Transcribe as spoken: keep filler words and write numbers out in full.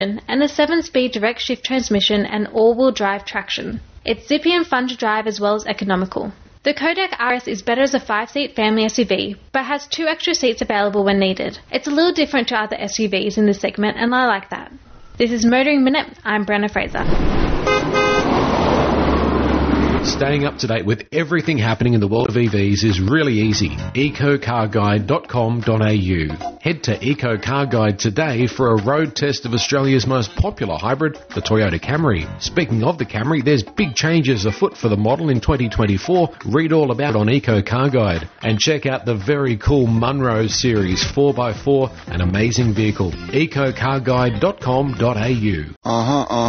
and a seven-speed direct shift transmission and all-wheel drive traction. It's zippy and fun to drive as well as economical. The Kodak R S is better as a five-seat family S U V, but has two extra seats available when needed. It's a little different to other S U Vs in this segment, and I like that. This is Motoring Minute. I'm Brenna Fraser. Staying up to date with everything happening in the world of E Vs is really easy. eco car guide dot com dot a u. Head to EcoCarGuide today for a road test of Australia's most popular hybrid, the Toyota Camry. Speaking of the Camry, there's big changes afoot for the model in twenty twenty-four. Read all about it on EcoCarGuide. And check out the very cool Munro Series four by four, an amazing vehicle. eco car guide dot com dot a u. Uh-huh, uh-huh.